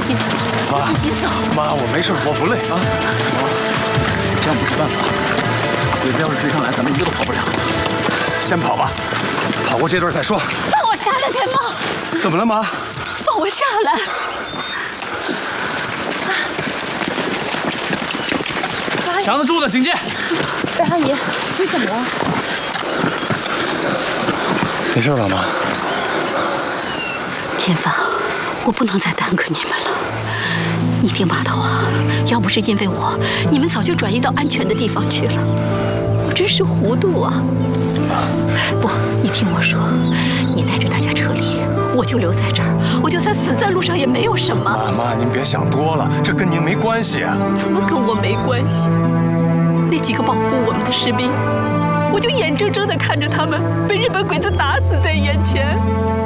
己走，自己走。 妈，我没事，我不累啊。 这样不是办法，鬼子要是追上来，咱们一个都跑不了。 先跑吧，跑过这段再说。 放我下来，天放！ 怎么了，妈？ 放我下来！ 扛得住的，警戒。 白阿姨，你怎么了？ 没事吧，妈？ 天放，我不能再耽搁你们了。你听妈的话，要不是因为我，你们早就转移到安全的地方去了。我真是糊涂啊！不，你听我说，你带着大家撤离，我就留在这儿，我就算死在路上也没有什么。 妈，您别想多了，这跟您没关系啊。 怎么跟我没关系？那几个保护我们的士兵，我就眼睁睁地看着他们被日本鬼子打死在眼前。